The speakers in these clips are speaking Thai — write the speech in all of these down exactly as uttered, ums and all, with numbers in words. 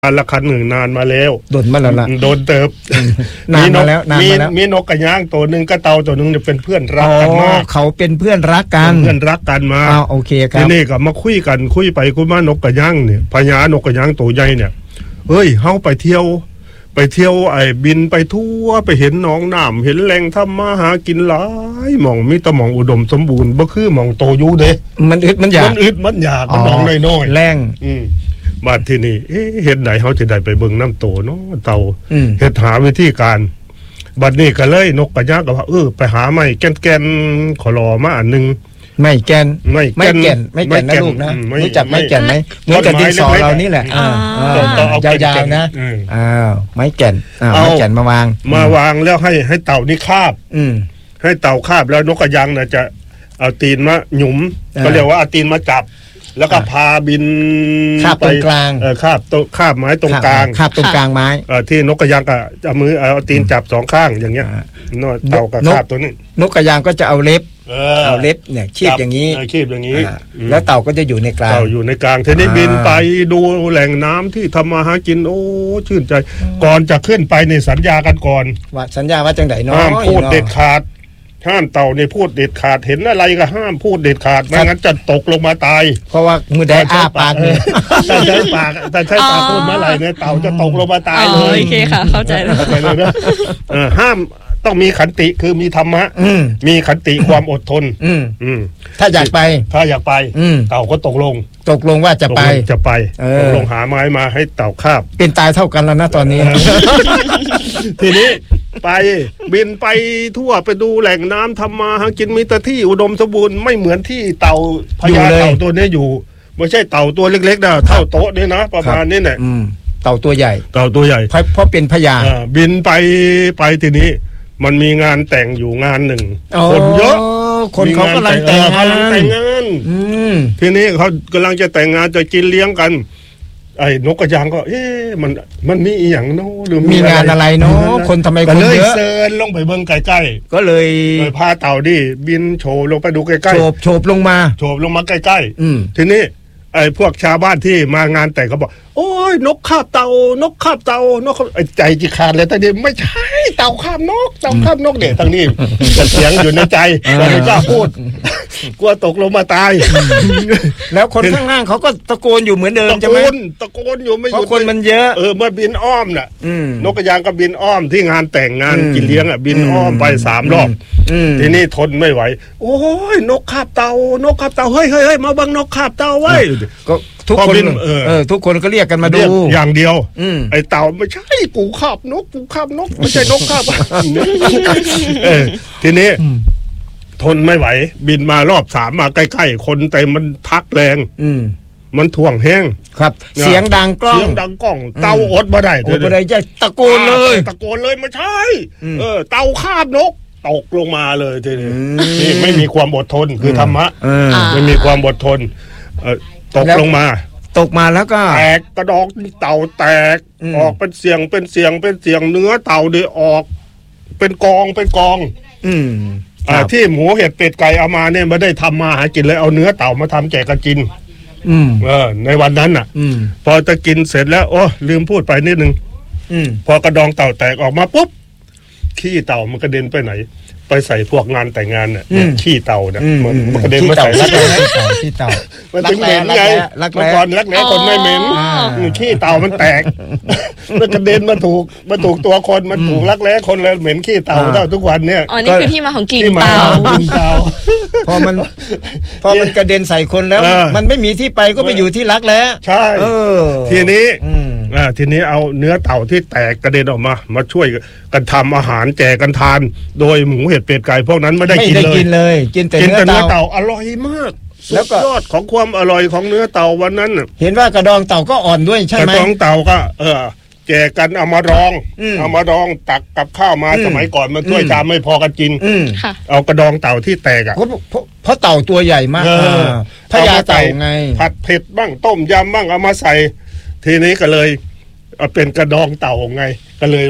การละคันหนึ่งนานมาแล้วโดนมาแล้วล่ะโดนเติบนานมาแล้วนานมาแล้วมีนกกระย่างตัวหนึ่งก็เต่าตัวหนึ่งจะเป็นเพื่อนรักกันมากเขาเป็นเพื่อนรักกันเพื่อนรักกันมาอ้าวโอเคครับทีนี้ก็มาคุยกันคุยไปคุยมานกกระย่างเนี่ยพญานกกระย่างตัวใหญ่เนี่ยเฮ้ยเฮาไปเที่ยวไปเที่ยวไอ้บินไปทั่วไปเห็นหนองน้ำเห็นแหล่งทำมาหากินหลายหม่องมีแต่หม่องอุดมสมบูรณ์บ่คือหม่องโตอยู่เด้มันอึดมันอยากมันอึดมันอยากมันหนองน้อยๆแรงอืมบ้านที่นี่เอ๊ะเฮ็ดไหนเฮาจะได้ไปเบิ่งน้ำโตเนาะเต่าเฮ็ดหาวิธีการบัดนี้ก็เลยนกกระย่างก็ว่าเออไปหาไม้แก่นๆขอรอมาอันนึงไม่แก่นไม่แก่นไม่แก่นนะลูกนะรู้จักไม่แก่นไหมเหมือนกับดินสอเรานี่แหละอ่ายาวๆนะอ้าวไม้แก่นอ้าวไม้แก่นมาวางมาวางแล้วให้ให้เต่านี่คาบอืมให้เต่าคาบแล้วนกกระย่างน่ะจะเอาตีนมาหยุมก็เรียกว่าเอาตีนมาจับแล้วก็พาบินคาบตรงกลางเออคาบตรงคาบไม้ตรงกลางคาบตรงกลางไม้เออที่นกกระยางก็เอามือเอาตีนจับสองข้างอย่างเงี้ยนกเต่ากับคาบตัวนี้นกกระยางก็จะเอาเล็บเอาเล็บเนี่ยคีบอย่างนี้คีบอย่างนี้แล้วเต่าก็จะอยู่ในกลางเต่าอยู่ในกลางทีนี้บินไปดูแหล่งน้ำที่ทำมาหากินโอ้ชื่นใจก่อนจะขึ้นไปในสัญญากันก่อนว่าสัญญาว่าจังได๋เนาะห้ามพูดเด็ดขาดห้ามเต่าเนี่ยพูดเด็ดขาดเห็นอะไรก็ห้ามพูดเด็ดขาดไม่งั้นจะตกลงมาตายเพราะว่ามือใดอ้าปากเนี่ยแต่ใช้ปากแต่ใช้ปากพูดเมื่อไหร่เนี่ยเต่าจะตกลงมาตายเลยโอเคค่ะเข้าใจแล้วห้ามต้องมีขันติคือมีธรรมะมีขันติความอดทนถ้าอยากไปถ้าอยากไปเต่าก็ตกลงตกลงว่าจะไปจะไปตกลงหาไม้มาให้เต่าคาบเป็นตายเท่ากันแล้วนะตอนนี้ทีนี้ไปบินไปทั่วไปดูแหล่งน้ำทำมาหากินมีแต่ที่อุดมสมบูรณ์ไม่เหมือนที่เต่าพญาเต่าตัวนี้อยู่ไม่ใช่เต่าตัวเล็กๆนะเท่าโต๊ะนี่นะประมาณนี้แหละเต่าตัวใหญ่เต่าตัวใหญ่เพราะเป็นพญาบินไปไปทีนี้มันมีงานแต่งอยู่งานหนึ่งคนเยอะคนเขากำลังแต่งงานแต่งงานทีนี้เขากำลังจะแต่งงานจะกินเลี้ยงกันไอ้นกกระยางก็เอ๊ะมันมันมีอีหยังเนาะหรือมีงานอะไรเนาะคนทำไมคนเยอะก็เลยเซิร์นลงไปเบิ่งใกล้ๆก็เลยพาเต่าดิบินโฉบลงไปดูใกล้ๆโฉบโฉบลงมาโฉบลงมาใกล้ๆทีนี้ไอ้พวกชาวบ้านที่มางานแต่งเขาบอกโอ้ยนกคาบเต่านกคาบเต่านกไอ้ใจจีขาดเลยแต่เดี๋ยวไม่ใช่เต่าคาบนกเต่าคาบนกเดี๋ยวทางนี้แต่เสียงอยู่ในใจแต่ไม่กล้าพูดกลัวตกลงมาตายแล้วคนข้างล่างเขาก็ตะโกนอยู่เหมือนเดิมใช่ไหมตะโกนอยู่ไม่หยุดเพราะคนมันเยอะเออเมื่อบินอ้อมน่ะนกกระยางก็บินอ้อมที่งานแต่งงานกินเลี้ยงอ่ะบินอ้อมไปสามรอบทีนี้ทนไม่ไหวโอ้ยนกคาบเต่านกคาบเต่าเฮ้ยเฮ้ยเฮ้ยมาบังนกคาบเต่าไว้ก็ทุกคนเออทุกคนก็เรียกกันมาดูอย่างเดียวไอ้เต่าไม่ใช่กูคาบนกกูคาบนกไม่ใช่นกคาบเออทีนี้ทนไม่ไหวบินมารอบสามมาใกล้ๆคนแต่มันทักแรงมันถ่วงแห้งครับเสียงดังกล้องเสียงดังกล้องเต่าอดบ่ได้อดบ่ได้จะตะโกนเลยตะโกนเลยไม่ใช่เออเต่าคาบนกตกลงมาเลยทีนี้นี่ไม่มีความอดทนคือธรรมะไม่มีความอดทนตกลงมาตกมาแล้วก็แตกกระดองเต่าแตกออกเป็นเสียงเป็นเสียงเป็นเสียงเนื้อเต่าเดือออกเป็นกองเป็นกองอืมอ่าที่หมูเห็ดเป็ดไก่เอามาเนี่ยไม่ได้ทำมาหากินเลยเอาเนื้อเต่ามาทำแจกกันกินอืมเออในวันนั้นน่ะอืมพอจะกินเสร็จแล้วโอ้ลืมพูดไปนิดนึงอืมพอกระดองเต่าแตกออกมาปุ๊บขี้เต่ามันกระเด็นไปไหนไปใส่พวกงานแต่งงานเนี่ยขี้เต่าเนี่ยมันกระเด็นมาใส่รักแร้ขี้เต่ามันถึงเหม็นไงเมื่อก่อนรักแร้คนไม่เหม็นขี้เต่ามันแตกมันกระเด็นมาถูกมาถูกตัวคนมันถูกรักแร้คนเลยเหม็นขี้เต่าเท่าทุกวันเนี่ยอ๋อนี่คือที่มาของกลิ่นเต่าพอมันพอมันกระเด็นใส่คนแล้วมันไม่มีที่ไปก็ไปอยู่ที่รักแร้ใช่ทีนี้อ่าทีนี้เอาเนื้อเต่าที่แตกกระเด็นออกมามาช่วยกันทำอาหารแจกกันทานโดยหมูเห็ดเป็ดไก่พวกนั้นไม่ได้กินเลยไม่ได้กินเลยกินแต่เนื้อเต่าอร่อยมากแล้วก็ยอดของความอร่อยของเนื้อเต่าวันนั้นเห็นว่ากระดองเต่าก็อ่อนด้วยใช่ไหมกระดองเต่าก็เออแจกกันเอามารองเอามารองตักกับข้าวมาสมัยก่อนมันถ้วยชามไม่พอกันกินเอากระดองเต่าที่แตกอ่ะเพราะเพราะเต่าตัวใหญ่มากพญาเต่าไงผัดเผ็ดบ้างต้มยำบ้างเอามาใส่ทีนี้ก็เลยเป็นกระดองเต่าไงก็เลยว่า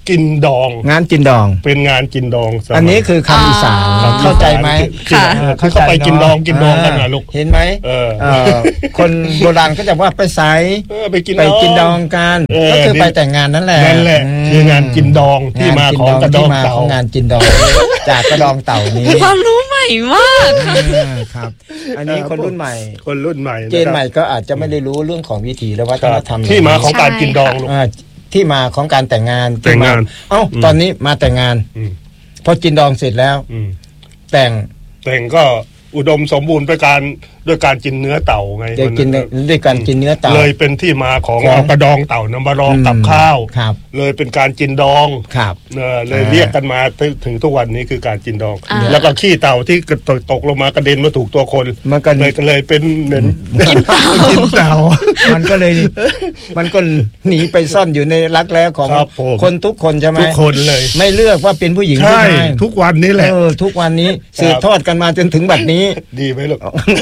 กินดองงานกินดองเป็นงานกินดองอันนี้คือคำอีสานเข้าใจไหมเขาเข้าไปกินดองกินดองกันนะลูกเห็นไหมคนโบราณก็จะว่าไปไสไปกินไปกินดองกันก็คือไปแต่งงานนั่นแหละนั่นแหละคืองานกินดองที่มาของกระดองเต่างานกินดองจากกระดองเต่านี้ความรู้ใหม่มากครับอันนี้คนรุ่นใหม่คนรุ่นใหม่เจนใหม่ก็อาจจะไม่ได้รู้เรื่องของวิถีและวัฒนธรรมที่มาของการกินดองลูกที่มาของการแต่งงานแต่งงานเอ้าตอนนี้มาแต่งงานพอกินดองเสร็จแล้วแต่งแต่งก็อุดมสมบูรณ์ด้วยการด้วยการกินเนื้อเต่าไงด้วยกินด้วยการกินเนื้อเต่าเลยเป็นที่มาของเอากระดองเต่านำมารองกับข้าวเลยเป็นการกินดองเลยเรียกกันมาถึงทุกวันนี้คือการกินดองแล้วก็ขี้เต่าที่ตกลงมากระเด็นมาถูกตัวคนมันก็เลยเลยเป็นเหมือนกินเต่ากินเต่ามันก็เลยมันก็หนีไปซ่อนอยู่ในรักแร้ของคนทุกคนใช่ไหมทุกคนเลยไม่เลือกว่าเป็นผู้หญิงใช่ทุกวันนี้แหละทุกวันนี้สืบทอดกันมาจนถึงบัดนี้ดีไหมลูก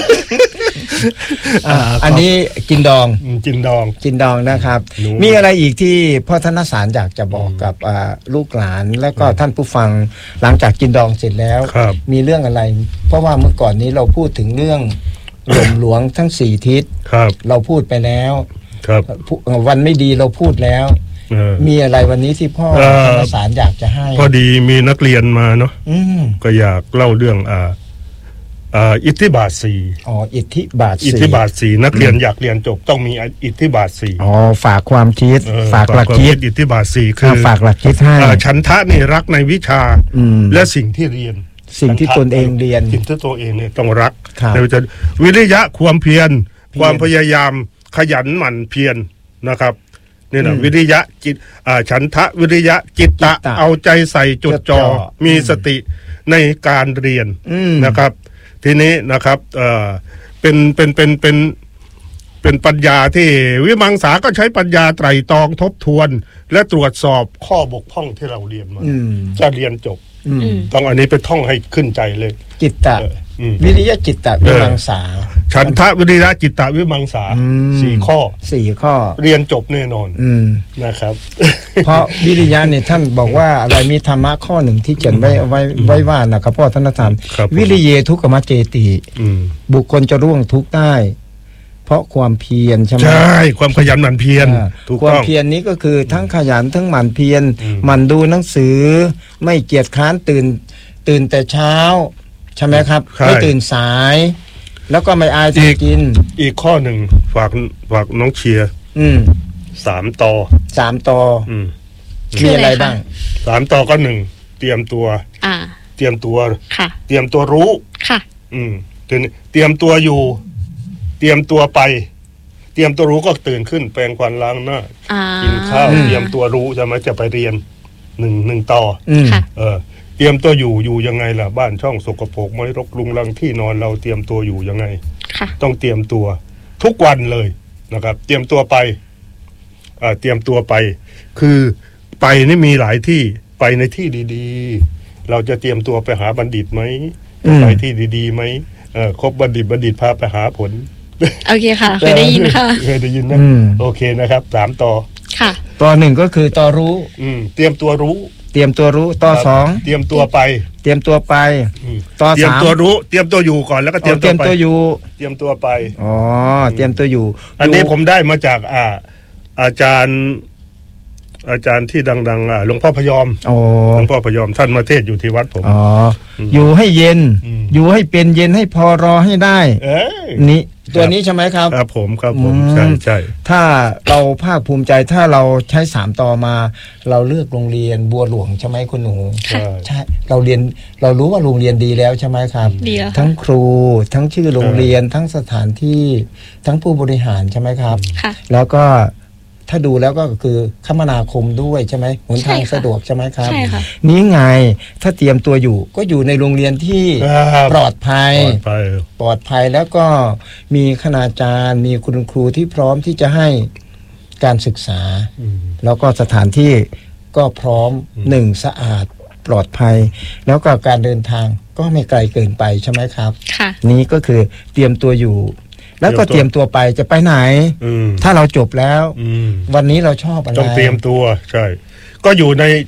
อันนี้กินดองกินดองกินดองนะครับมีอะไรอีกที่พ่อธนสารอยากจะบอกกับลูกหลานแล้วก็ท่านผู้ฟังหลังจากกินดองเสร็จแล้วมีเรื่องอะไรเพราะว่าเมื่อก่อนนี้เราพูดถึงเรื่องลมหลวงทั้งสี่ทิศเราพูดไปแล้ววันไม่ดีเราพูดแล้วมีอะไรวันนี้ที่พ่อธนสารอยากจะให้พอดีมีนักเรียนมาเนาะก็อยากเล่าเรื่องอ่าอิทธิบาทสี่อ๋ออิทธิบาทสี่อิทธิบาทสี่นักเรียนอยากเรียนจบต้องมีอิทธิบาทสี่อ๋อฝากความคิดฝากหลักคิดอิทธิบาทสี่คือฝากหลักคิดให้ฉันทะนี่รักในวิชาและสิ่งที่เรียนสิ่งที่ตนเองเรียนสิ่งที่ตัวเองเนี่ยต้องรักในวิชาวิริยะความเพียรความพยายามขยันหมั่นเพียรนะครับนี่นะวิริยะจิตฉันทะวิริยะจิตตะเอาใจใส่จดจ่อมีสติในการเรียนนะครับทีนี้นะครับเอ่อเป็นเป็นเป็นเป็นเป็นปัญญาที่วิมังสาก็ใช้ปัญญาไตร่ตรองทบทวนและตรวจสอบข้อบกพร่องที่เราเรียนมาจะเรียนจบต้องอันนี้ไปท่องให้ขึ้นใจเลยจิตตะวิริยะจิตตะวิมังสาฉันทะวิริยะจิตตะวิมังสาสี่ข้อสี่ข้อเรียนจบแน่นอนนะครับเพราะวิริยะเนี่ยท่านบอกว่าอะไรมีธรรมะข้อหนึ่งที่เขียนไว้ไว้ไว้ว่านะครับพ่อท่านธรรมวิริเยทุกขมัจเจติบุคคลจะร่วงทุกข์ได้เพราะความเพียรใช่ไหมใช่ความขยันหมั่นเพียรความเพียรนี้ก็คือทั้งขยันทั้งหมั่นเพียรหมั่นดูหนังสือไม่เกียจคร้านตื่นตื่นแต่เช้าใช่ไหมครับไม่ตื่นสายแล้วก็ไม่อายจะกินอีกข้อหนึ่งฝากฝากน้องเชียร์สามตอสามตอมีอะไรบ้างสามตอก็หนึ่งเตรียมตัวเตรียมตัวเตรียมตัวรู้ค่ะอืมเตรียมตัวอยู่เตรียมตัวไปเตรียมตัวรู้ก็ตื่นขึ้นแปรงฟันล้างหน้ากินข้าวเตรียมตัวรู้จะมาจะไปเรียนหนึ่งหนึ่งต่อเออเตรียมตัวอยู่อยู่ยังไงล่ะบ้านช่องสกปรกไม่รกรุงรังที่นอนเราเตรียมตัวอยู่ยังไงต้องเตรียมตัวทุกวันเลยนะครับเตรียมตัวไปอ่าเตรียมตัวไปคือไปนี่มีหลายที่ไปในที่ดีๆเราจะเตรียมตัวไปหาบัณฑิตไหมไปที่ดีๆไหมเออคบบัณฑิตบัณฑิตพาไปหาผลโอเคค่ะเคยได้ยินค่ะเคยได้ยินนะโอเคนะครับสามต่อค่ะต่อหนึ่งก็คือต่อรู้อืมเตรียมตัวรู้เตรียมตัวรู้ต่อสองเตรียมตัวไปเตรียมตัวไปต่อสามเตรียมตัวรู้เตรียมตัวอยู่ก่อนแล้วก็เตรียมตัวอยู่เตรียมตัวไปอ๋อเตรียมตัวอยู่อันนี้ผมได้มาจากอ่าอาจารย์อาจารย์ที่ดังๆอ่ะหลวงพ่อพยอมหลวงพ่อพยอมท่านมาเทศอยู่ที่วัดผมอ๋ออยู่ให้เย็นอยู่ให้เป็นเย็นให้พอรอให้ได้นี่ตัวนี้ใช่ไหมครับครับผมครับผมใช่ใช่ถ้าเราภาคภูมิใจถ้าเราใช้สามต่อมาเราเลือกโรงเรียนบัวหลวงใช่ไหมคุณหนูใช่ใช่เราเรียนเรารู้ว่าโรงเรียนดีแล้วใช่ไหมครับทั้งครูทั้งชื่อโรงเรียนทั้งสถานที่ทั้งผู้บริหารใช่ไหมครับแล้วก็ถ้าดูแล้วก็คือคมนาคมด้วยใช่ไหมหนทางสะดวกใช่ไหมครับใช่ค่ะนี้ไงถ้าเตรียมตัวอยู่ก็อยู่ในโรงเรียนที่ปลอดภัยปลอดภัยแล้วก็มีคณาจารย์มีคุณครูที่พร้อมที่จะให้การศึกษาแล้วก็สถานที่ก็พร้อมหนึ่งสะอาดปลอดภัยแล้วก็การเดินทางก็ไม่ไกลเกินไปใช่ไหมครับค่ะนี้ก็คือเตรียมตัวอยู่แล้วก็เตรียมตัวไปจะไปไหนถ้าเราจบแล้ววันนี้เราชอบอะไรต้องเตรียมตัวใช่ก็อยู่ใน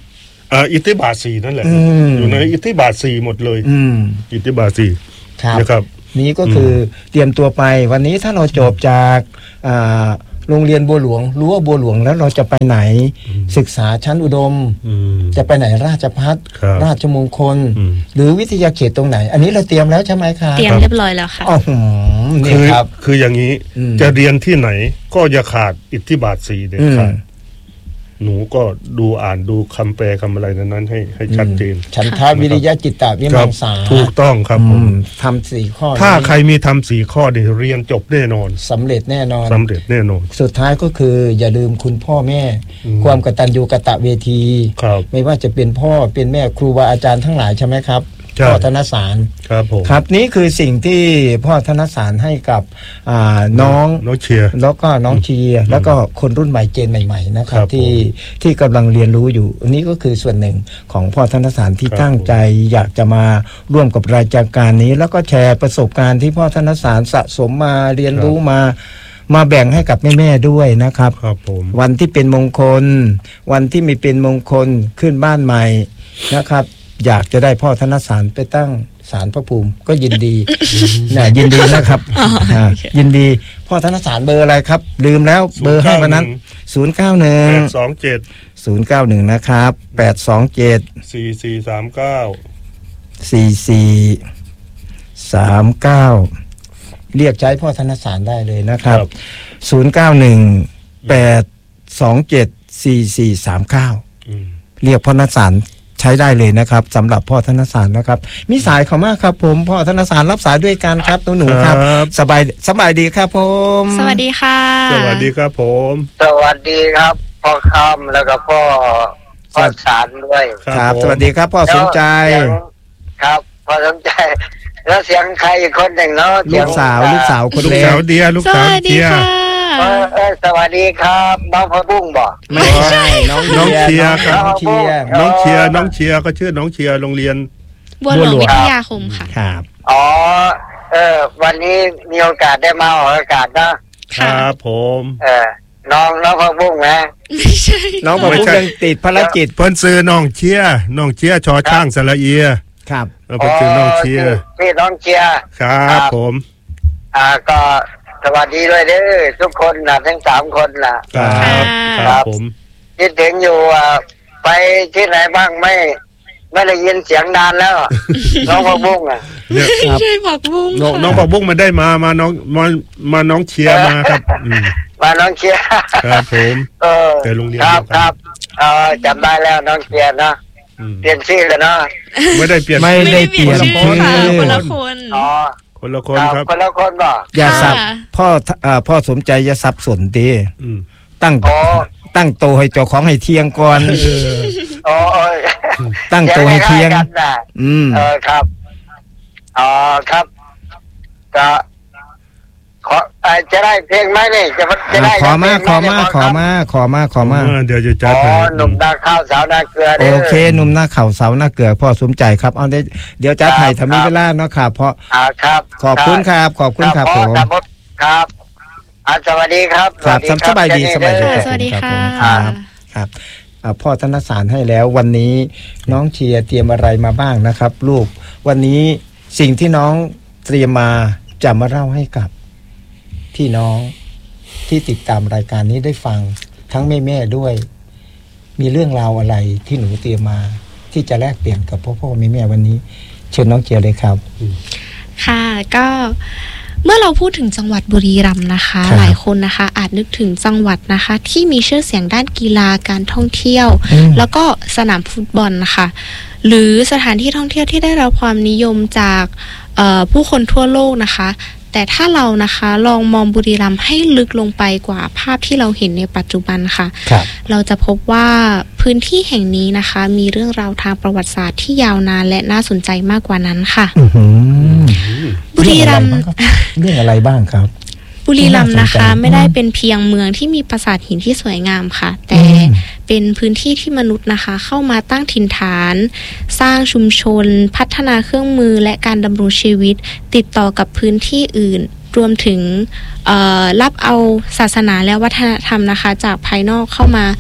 อ่าอิทธิบาทสี่นั่นแหละอยู่ในอิทธิบาทสี่หมดเลยอิทธิบาทสี่นะครับนี้ก็คือเตรียมตัวไปวันนี้ถ้าเราจบจากโรงเรียนบัวหลวงรั้วบัวหลวงแล้วเราจะไปไหนศึกษาชั้นอุดมจะไปไหนราชภัฏราชมงคลหรือวิทยาเขตตรงไหนอันนี้เราเตรียมแล้วใช่ไหมคะเตรียมเรียบร้อยแล้วค่ะอ๋อคือคืออย่างนี้จะเรียนที่ไหนก็อย่าขาดอิทธิบาทสี่เด็ดขาดหนูก็ดูอ่านดูคำแปลคำอะไรนั้นให้ให้ชัดเจนฉันทาวิริยะจิตตวิมังสาถูกต้องครับผมทำสี่ข้อถ้าใครมีทำสี่ข้อเดี๋ยวเรียนจบแน่นอนสำเร็จแน่นอนสำเร็จแน่นอนสุดท้ายก็คืออย่าลืมคุณพ่อแม่ความกตัญญูกตเวทีไม่ว่าจะเป็นพ่อเป็นแม่ครูบาอาจารย์ทั้งหลายใช่ไหมครับพ่อธนสารครับผมครับนี่คือสิ่งที่พ่อธนสารให้กับน้องน้องเชียร์แล้วก็น้องเชียร์แล้วก็คนรุ่นใหม่เจนใหม่ๆนะครับที่ที่กำลังเรียนรู้อยู่อันนี้ก็คือส่วนหนึ่งของพ่อธนสารที่ตั้งใจอยากจะมาร่วมกับรายการนี้แล้วก็แชร์ประสบการณ์ที่พ่อธนสารสะสมมาเรียนรู้มามาแบ่งให้กับแม่ๆด้วยนะครับครับผมวันที่เป็นมงคลวันที่ไม่เป็นมงคลขึ้นบ้านใหม่นะครับอยากจะได้พ่อธนสารไปตั้งศาลพระภูมิก็ยินดีนะยินดีนะครับยินดีพ่อธนสารเบอร์อะไรครับลืมแล้วเบอร์ให้วันนั้นศูนย์ เก้า หนึ่งแปด สอง เจ็ดศูนย์ เก้า หนึ่งนะครับแปด สอง เจ็ดสี่ สี่ สาม เก้าสี่ สี่ สาม เก้าเรียกใช้พ่อธนสารได้เลยนะครับศูนย์ เก้า หนึ่ง แปด สอง เจ็ด สี่ สี่ สาม เก้าเรียกพ่อธนสารใช้ได้เลยนะครับสำหรับพ่อธนสารนะครับมีสายเข้ามาครับผมพ่อธนสารรับสายด้วยกันครับหนูๆครับสบายสบายดีครับผมสวัสดีค่ะสวัสดีครับผมสวัสดีครับพ่อคำแล้วก็พ่อพ่อสารด้วยครับสวัสดีครับพ่อสมใจครับพ่อสมใจแล้วเสียงใครอีกคนหนึ่งเนาะลูกสาวลูกสาวคนเล็กลูกสาวเดียลูกสาวเดียเออเออสวัสดีครับน้องพ่อบุ้งบอกไม่ใช่น้องน้องเชียร์ครับน้องเชียร์น้องเชียร์น้องเชียร์ก็ชื่อน้องเชียร์โรงเรียนบัวหลวงวิทยาคมค่ะครับอ๋อเออวันนี้มีโอกาสได้มาออกอากาศนะครับผมเออน้องน้องพ่อบุ้งนะไม่ใช่น้องพ่อบุ้งยังติดภารกิจเพิ่นซื้อน้องเชียร์น้องเชียร์ชอช่างสระเอียครับแล้วเพิ่นซื้อน้องเชียร์พี่น้องเชียร์ครับผมอ่าก็สวัสดีด้วยเด้อทุกคนนะทั้งสามคนล่ะครับครับผมคิดถึงอยู่อ่าไปที่ไหนบ้างไม่ไม่ได้ยินเสียงนานแล้วน้องผักบุ้งอ่ะไม่ใช่ผักบุ้งน้องผักบุ้งมาได้มามาน้องมามาน้องเชียร์มาครับมาน้องเชียร์ครับผมเออแต่โรงเรียนครับครับเออจำได้แล้วน้องเชียร์นะเปลี่ยนชื่อแล้วเนาะไม่ได้เปลี่ยนไม่ได้เปลี่ยนชื่อคนละคนอ๋อคนละคนครับคนละคนบ่อย่าสับพ่อพ่อสมใจอย่าสับสนดีตั้งตั้งโตให้เจ้าของให้เที่ยงก่อนโอ้ยตั้งโตให้เที่ยงอืมเออครับอ๋อครับก็ขอจะได้เพลงไหมนี่จะจะได้ขอมาขอมาขอมาขอมาขอมาเดี๋ยวจะจัดให้หนุ่มนาข้าวสาวนาเกลือโอเคหนุ่มนาข้าวสาวนาเกลือพ่อสมใจครับเอาได้เดี๋ยวจัดให้ถ้ามีเวลาเนาะครับเพราะอ่าครับขอบคุณครับขอบคุณครับผมครับอ่าสวัสดีครับครับสบายดีสบายดีสวัสดีค่ะครับครับพ่อธนสารให้แล้ววันนี้น้องเชียร์เตรียมอะไรมาบ้างนะครับลูกวันนี้สิ่งที่น้องเตรียมมาจะมาเล่าให้กับพี่น้องที่ติดตามรายการนี้ได้ฟังทั้งแม่แม่ด้วยมีเรื่องราวอะไรที่หนูเตรียมมาที่จะแลกเปลี่ยนกับพ่อพ่อแม่แม่วันนี้เชิญน้องเจียเลยครับค่ะก็เมื่อเราพูดถึงจังหวัดบุรีรัมย์นะคะหลายคนนะคะอาจนึกถึงจังหวัดนะคะที่มีชื่อเสียงด้านกีฬาการท่องเที่ยวแล้วก็สนามฟุตบอลนะคะหรือสถานที่ท่องเที่ยวที่ได้รับความนิยมจากผู้คนทั่วโลกนะคะแต่ถ้าเรานะคะลองมองบุรีรัมย์ให้ลึกลงไปกว่าภาพที่เราเห็นในปัจจุบันค่ะเราจะพบว่าพื้นที่แห่งนี้นะคะมีเรื่องราวทางประวัติศาสตร์ที่ยาวนานและน่าสนใจมากกว่านั้นค่ะบุรีรัมย์เรื่องอะไรบ้างครับบุรีรัมย์นะคะไม่ได้เป็นเพียงเมืองที่มีปราสาทหินที่สวยงามค่ะแต่เป็นพื้นที่ที่มนุษย์นะคะเข้ามาตั้งถิ่นฐานสร้างชุมชนพัฒนาเครื่องมือและการดำรงชีวิตติดต่อกับพื้นที่อื่นรวมถึงรับเอาศาสนาและวัฒนธรรมนะคะจากภายนอกเข้ามาผ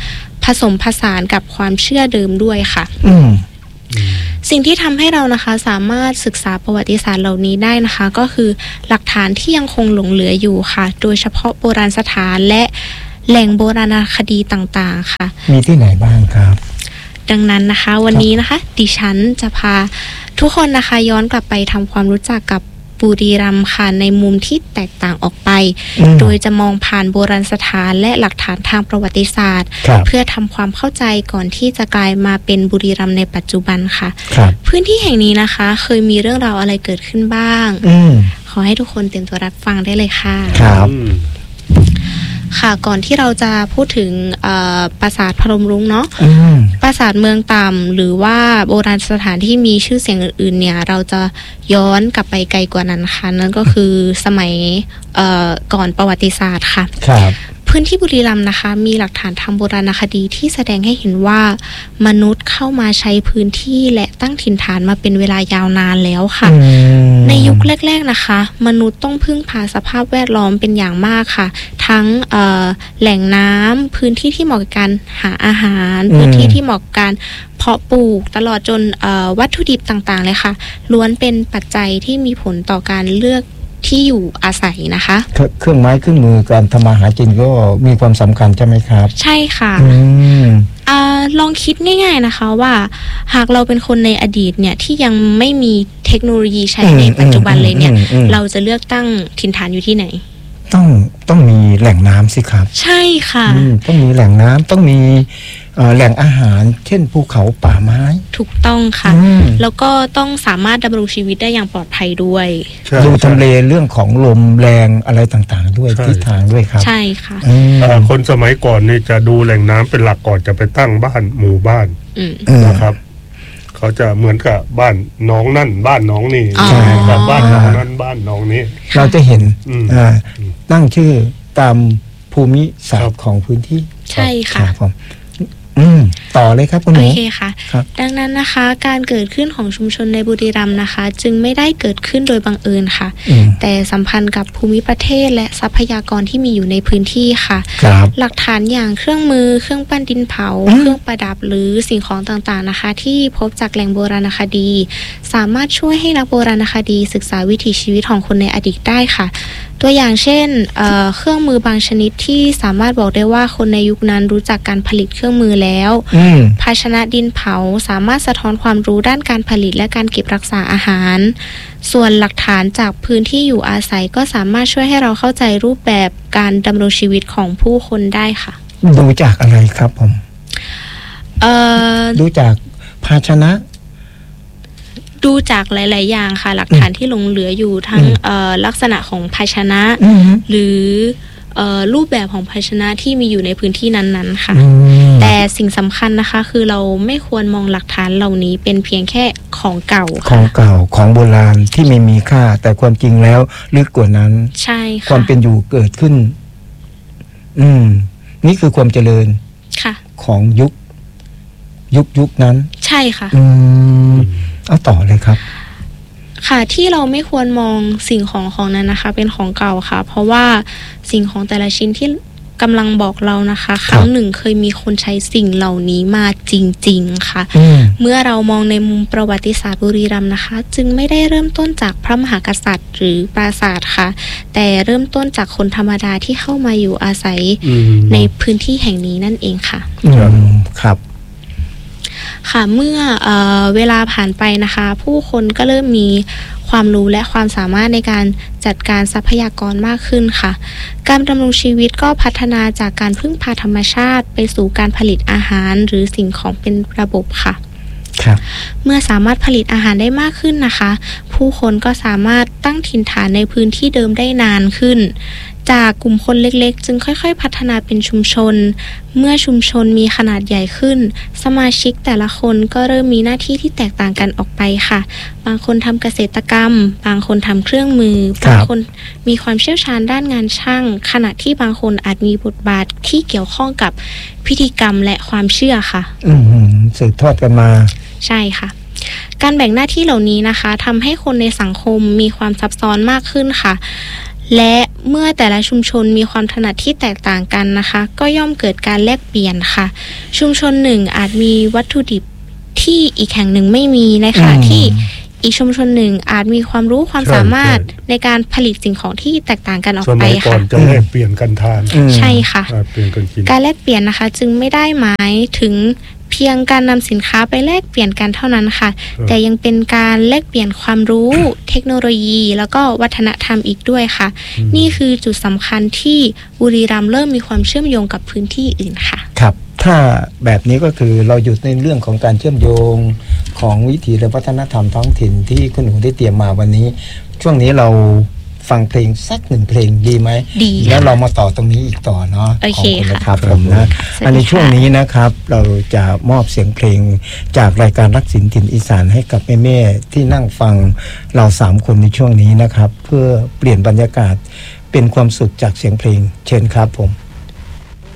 สมผสานกับความเชื่อเดิมด้วยค่ะสิ่งที่ทำให้เรานะคะสามารถศึกษาประวัติศาสตร์เหล่านี้ได้นะคะก็คือหลักฐานที่ยังคงหลงเหลืออยู่ค่ะโดยเฉพาะโบราณสถานและแหล่งโบราณคดีต่างๆค่ะมีที่ไหนบ้างครับดังนั้นนะคะวันนี้นะคะดิฉันจะพาทุกคนนะคะย้อนกลับไปทำความรู้จักกับบุรีรัมย์ค่ะในมุมที่แตกต่างออกไปโดยจะมองผ่านโบราณสถานและหลักฐานทางประวัติศาสตร์เพื่อทำความเข้าใจก่อนที่จะกลายมาเป็นบุรีรัมย์ในปัจจุบันค่ะพื้นที่แห่งนี้นะคะเคยมีเรื่องราวอะไรเกิดขึ้นบ้างขอให้ทุกคนเตรียมตัวรับฟังได้เลยค่ะครับค่ะก่อนที่เราจะพูดถึงปราสาทพนมรุ้งเนาะปราสาทเมืองต่ำหรือว่าโบราณสถานที่มีชื่อเสียงอื่นๆเนี่ยเราจะย้อนกลับไปไกลกว่านั้นค่ะนั่นก็คือสมัยก่อนประวัติศาสตร์ค่ะครับพื้นที่บุรีรัมย์นะคะมีหลักฐานทางโบราณคดีที่แสดงให้เห็นว่ามนุษย์เข้ามาใช้พื้นที่และตั้งถิ่นฐานมาเป็นเวลายาวนานแล้วค่ะในยุคแรกๆนะคะมนุษย์ต้องพึ่งพาสภาพแวดล้อมเป็นอย่างมากค่ะทั้งแหล่งน้ำพื้นที่ที่เหมาะกับการหาอาหารพื้นที่ที่เหมาะกับการเพาะปลูกตลอดจนวัตถุดิบต่างๆเลยค่ะล้วนเป็นปัจจัยที่มีผลต่อการเลือกที่อยู่อาศัยนะคะเครื่องไม้เครื่องมือการทำมาหากินก็มีความสำคัญใช่ไหมครับใช่ค่ะอลองคิดง่ายๆนะคะว่าหากเราเป็นคนในอดีตเนี่ยที่ยังไม่มีเทคโนโลยีใช้ในปัจจุบันเลยเนี่ยเราจะเลือกตั้งถิ่นฐานอยู่ที่ไหนต้องต้องมีแหล่งน้ำสิครับใช่ค่ะต้องมีแหล่งน้ำต้องมีแหล่งอาหารเช่นภูเขาป่าไม้ถูกต้องค่ะแล้วก็ต้องสามารถดำรงชีวิตได้อย่างปลอดภัยด้วยดูทำเลเรื่องของลมแรงอะไรต่างๆด้วยทิศทางด้วยครับใช่ค่ะคนสมัยก่อนนี่จะดูแหล่งน้ำเป็นหลักก่อนจะไปตั้งบ้านหมู่บ้านนะครับเขาจะเหมือนกับบ้านน้องนั่นบ้านน้องนี่แบบบ้านน้องนั้นบ้านน้องนี้เราจะเห็นตั้งชื่อตามภูมิศาสตร์ของพื้นที่ใช่ค่ะอืมต่อเลยครับคุณหนูโอเคค่ะดังนั้นนะคะการเกิดขึ้นของชุมชนในบุรีรัมย์นะคะจึงไม่ได้เกิดขึ้นโดยบังเอิญค่ะแต่สัมพันธ์กับภูมิประเทศและทรัพยากรที่มีอยู่ในพื้นที่ค่ะหลักฐานอย่างเครื่องมือเครื่องปั้นดินเผาเครื่องประดับหรือสิ่งของต่างๆนะคะที่พบจากแหล่งโบราณคดีสามารถช่วยให้นักโบราณคดีศึกษาวิถีชีวิตของคนในอดีตได้ค่ะตัวอย่างเช่น เอ่อ เครื่องมือบางชนิดที่สามารถบอกได้ว่าคนในยุคนั้นรู้จักการผลิตเครื่องมือแล้วภาชนะดินเผาสามารถสะท้อนความรู้ด้านการผลิตและการเก็บรักษาอาหารส่วนหลักฐานจากพื้นที่อยู่อาศัยก็สามารถช่วยให้เราเข้าใจรูปแบบการดำรงชีวิตของผู้คนได้ค่ะดูจากอะไรครับผมเอ่อดูจากภาชนะดูจากหลายๆอย่างค่ะหลักฐานที่หลงเหลืออยู่ทั้งลักษณะของภาชนะหรือรูปแบบของภาชนะที่มีอยู่ในพื้นที่นั้นๆค่ะแต่สิ่งสำคัญนะคะคือเราไม่ควรมองหลักฐานเหล่านี้เป็นเพียงแค่ของเก่าของเก่าของโบราณที่ไม่มีค่าแต่ความจริงแล้วลึกกว่านั้นใช่ค่ะความเป็นอยู่เกิดขึ้นอืมนี่คือความเจริญค่ะของยุคยุคยุคนั้นใช่ค่ะอืมเอาต่อเลยครับค่ะที่เราไม่ควรมองสิ่งของของนั้นนะคะเป็นของเก่าค่ะเพราะว่าสิ่งของแต่ละชิ้นที่กำลังบอกเรานะคะครั้งหนึ่งเคยมีคนใช้สิ่งเหล่านี้มาจริงๆค่ะเมื่อเรามองในมุมประวัติศาสตร์บุรีรัมย์นะคะจึงไม่ได้เริ่มต้นจากพระมหากษัตริย์หรือปราสาทค่ะแต่เริ่มต้นจากคนธรรมดาที่เข้ามาอยู่อาศัยในพื้นที่แห่งนี้นั่นเองค่ะครับค่ะเมื่อเอ่อเวลาผ่านไปนะคะผู้คนก็เริ่มมีความรู้และความสามารถในการจัดการทรัพยากรมากขึ้นค่ะการดำรงชีวิตก็พัฒนาจากการพึ่งพาธรรมชาติไปสู่การผลิตอาหารหรือสิ่งของเป็นระบบค่ะเมื่อสามารถผลิตอาหารได้มากขึ้นนะคะผู้คนก็สามารถตั้งถิ่นฐานในพื้นที่เดิมได้นานขึ้นจากกลุ่มคนเล็กๆจึงค่อยๆพัฒนาเป็นชุมชนเมื่อชุมชนมีขนาดใหญ่ขึ้นสมาชิกแต่ละคนก็เริ่มมีหน้าที่ที่แตกต่างกันออกไปค่ะบางคนทำเกษตรกรรมบางคนทำเครื่องมือบางคนมีความเชี่ยวชาญด้านงานช่างขณะที่บางคนอาจมีบทบาทที่เกี่ยวข้องกับพิธีกรรมและความเชื่อค่ะอืมสืบทอดกันมาใช่ค่ะการแบ่งหน้าที่เหล่านี้นะคะทำให้คนในสังคมมีความซับซ้อนมากขึ้นค่ะและเมื่อแต่ละชุมชนมีความถนัดที่แตกต่างกันนะคะก็ย่อมเกิดการแลกเปลี่ยนค่ะชุมชนหนึ่งอาจมีวัตถุดิบที่อีกแห่งหนึ่งไม่มีในขณะที่อีกชุมชนหนึ่งอาจมีความรู้ความสามารถในการผลิตสิ่งของที่แตกต่างกันออกไปค่ะสมัยก่อนจะแลกเปลี่ยนกันทานใช่ค่ะเปลี่ยนกันกินการแลกเปลี่ยนนะคะจึงไม่ได้หมายถึงเพียงการนำสินค้าไปแลกเปลี่ยนกันเท่านั้นค่ะแต่ยังเป็นการแลกเปลี่ยนความรู้เทคโนโลยีแล้วก็วัฒนธรรมอีกด้วยค่ะนี่คือจุดสำคัญที่บุรีรัมย์เริ่มมีความเชื่อมโยงกับพื้นที่อื่นค่ะครับถ้าแบบนี้ก็คือเราอยู่ในเรื่องของการเชื่อมโยงของวิถีและวัฒนธรรมท้องถิ่นที่คุณหนูได้เตรียมมาวันนี้ช่วงนี้เราฟังเพลงสักหนึ่งเพลงดีไหมดีแล้วเรามาต่อตรงนี้อีกต่อเนาะ okay, ของคุณนะครับผมนะอันในช่วงนี้นะครับเราจะมอบเสียงเพลงจากรายการรักสินถิ่นอีสานให้กับแม่ๆที่นั่งฟังเราสามคนในช่วงนี้นะครับเพื่อเปลี่ยนบรรยากาศเป็นความสุขจากเสียงเพลงเชิญครับผม